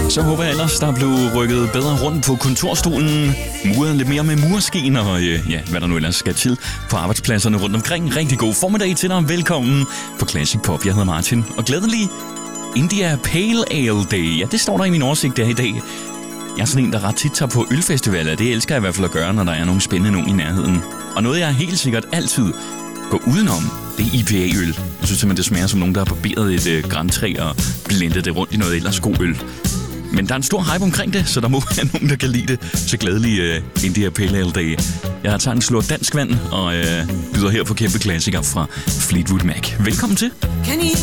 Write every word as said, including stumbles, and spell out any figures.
Så håber jeg ellers, der blev rykket bedre rundt på kontorstolen, muret lidt mere med mursten og øh, ja, hvad der nu ellers skal til på arbejdspladserne rundt omkring. Rigtig god formiddag til dig. Velkommen på Classic Pop. Jeg hedder Martin, og glædelig India Pale Ale Day. Ja, det står der i min oversigt der i dag. Jeg er sådan en, der ret tit tager på ølfestivaler. Det elsker jeg i hvert fald at gøre, når der er nogle spændende nogen i nærheden. Og noget, jeg helt sikkert altid går udenom, det er I P A-øl. Jeg synes simpelthen, det smager som nogen, der har barberet et øh, grantræ og blendet det rundt i noget ellers god øl. Men der er en stor hype omkring det, så der må være nogen, der kan lide det. Så glædelig uh, India Pale Ale Day. Jeg har taget en slur dansk vand og uh, byder her på kæmpe klassikere fra Fleetwood Mac. Velkommen til.